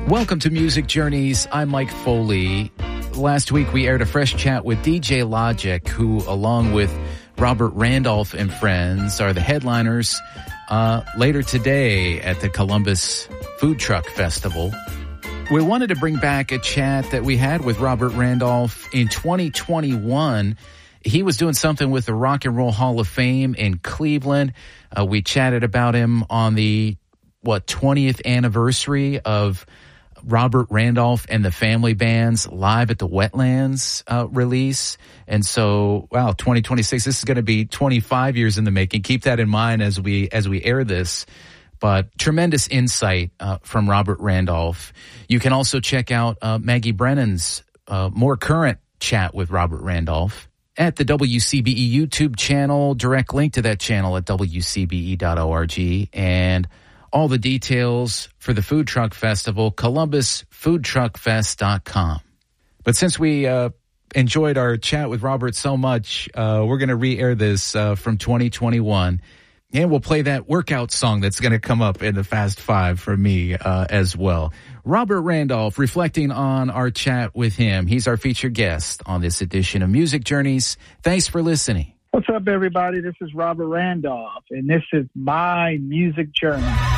Welcome to Music Journeys. I'm Mike Foley. Last week we aired a fresh chat with DJ Logic, who, along with Robert Randolph and friends, are the headliners later today at the Columbus Food Truck Festival. We wanted to bring back a chat that we had with Robert Randolph in 2021. He was doing something with the Rock and Roll Hall of Fame in Cleveland. We chatted about him on the 20th anniversary of Robert Randolph and the Family Band's Live at the Wetlands release. And so, 2026, this is going to be 25 years in the making. Keep that in mind as we air this. But tremendous insight from Robert Randolph. You can also check out Maggie Brennan's more current chat with Robert Randolph at the WCBE YouTube channel. Direct link to that channel at WCBE.org. And all the details for the Food Truck Festival, ColumbusFoodTruckFest.com. But since we enjoyed our chat with Robert so much, we're going to re-air this from 2021. And we'll play that workout song that's going to come up in the Fast Five for me as well. Robert Randolph, reflecting on our chat with him. He's our featured guest on this edition of Music Journeys. Thanks for listening. What's up, everybody? This is Robert Randolph, and this is my music journey.